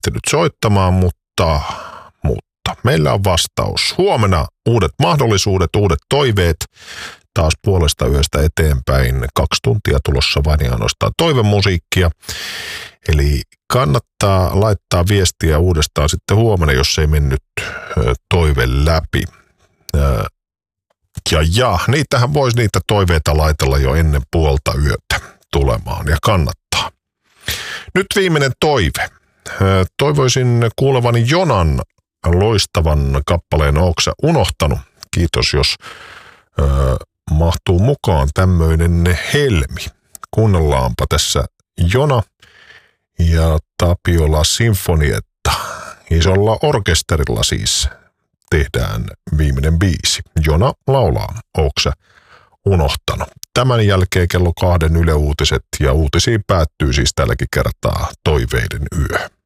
lähtenyt soittamaan, mutta meillä on vastaus. Huomenna uudet mahdollisuudet, uudet toiveet. Taas puolesta yöstä eteenpäin 2 tuntia tulossa vain ja ainoastaan toivemusiikkia. Eli kannattaa laittaa viestiä uudestaan sitten huomenna, jos ei mennyt toive läpi. Niitähän voisi niitä toiveita laitella jo ennen puolta yötä tulemaan ja kannattaa. Nyt viimeinen toive. Toivoisin kuulevani Jonan loistavan kappaleen Ooksä unohtanut. Kiitos, jos mahtuu mukaan tämmöinen helmi. Kuunnellaanpa tässä Jona ja Tapiola Sinfonietta. Isolla orkesterilla siis tehdään viimeinen biisi. Jona laulaa Ooksä unohtanut. Tämän jälkeen kello 2 Yle Uutiset ja uutisiin päättyy siis tälläkin kertaa toiveiden yö.